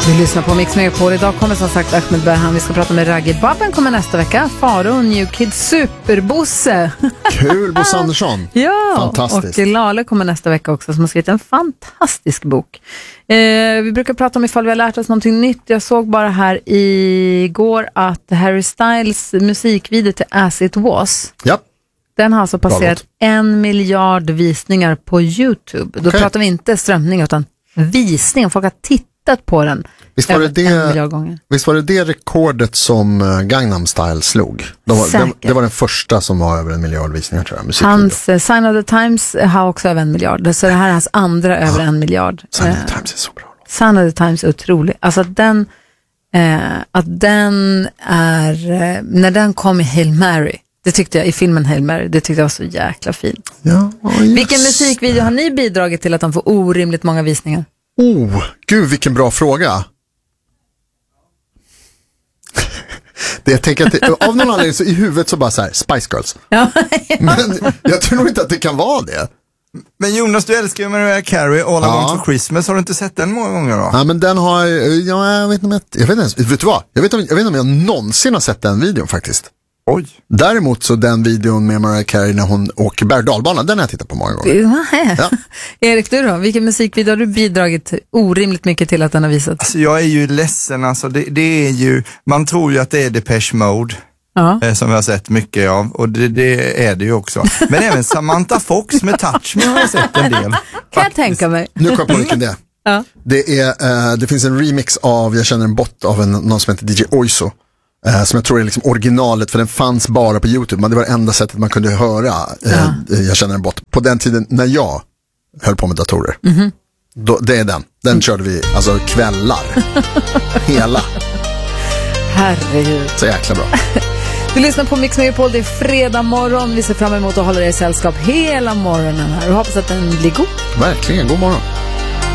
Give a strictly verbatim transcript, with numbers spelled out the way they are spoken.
Vi lyssnar på Mix Megapol. Idag kommer som sagt Ahmed Berhan. Vi ska prata med Raggi. Babben kommer nästa vecka. Faro, New Kid, Superbosse. Kul, Bosse Andersson. Ja, fantastiskt. Och Lale kommer nästa vecka också, som har skrivit en fantastisk bok. Eh, vi brukar prata om ifall vi har lärt oss någonting nytt. Jag såg bara här igår att Harry Styles musikvideo till As It Was. Ja. Den har alltså passerat en miljard visningar på YouTube. Då okay. pratar vi inte strömning utan visning. Folk har tittat på den. Visst var, det det, visst var det det rekordet som Gangnam Style slog? De var, det, det var den första som var över en miljard visningar, tror jag. Hans uh, Sign of the Times har också över en miljard. Så det här är hans andra över en miljard. Sign of the Times är så bra. Sign of the Times är otrolig. Alltså att den, eh, att den är... Eh, när den kom i Hail Mary, det tyckte jag i filmen Hail Mary, det tyckte jag var så jäkla fint. Ja, vilken musikvideo har ni bidragit till att de får orimligt många visningar? Oh, gud vilken bra fråga. Det jag tänker att det, av någon anledning så i huvudet så bara så här, Spice Girls. Ja, ja. Men jag tror nog inte att det kan vara det. Men Jonas, du älskar ju Mariah Carey, All I Want for Christmas. Har du inte sett den många gånger då? Ja, men den har ja, jag vet inte om jag, jag vet inte ens, vet du vad? Jag vet, om, jag vet inte om jag någonsin har sett den videon faktiskt. Oj. Däremot så den videon med Mariah Carey när hon åker berg-dalbana, den har jag tittat på många gånger. Ja. Erik, du då? Vilken musikvideo har du bidragit orimligt mycket till att den har visat? Alltså jag är ju ledsen, alltså det, det är ju, man tror ju att det är Depeche Mode. Ja. Eh, som jag har sett mycket av, och det, det är det ju också. Men även Samantha Fox med Touch Me har jag sett en del. Kan faktiskt. jag tänka mig. Nu kommer jag på vilken det är. Ja. Det, är uh, det finns en remix av, jag känner en bot av en, någon som heter D J Oizo. Uh, som jag tror är liksom originalet, för den fanns bara på YouTube, men det var det enda sättet man kunde höra uh, ja. Jag känner en bot. På den tiden när jag höll på med datorer, mm-hmm. då, det är den. Den mm. körde vi alltså kvällar. Hela. Herregud. Så jäkla bra. Du lyssnar på Mix Megapol, det är fredag morgon. Vi ser fram emot att hålla dig i sällskap hela morgonen här och hoppas att den blir god. Verkligen, god morgon.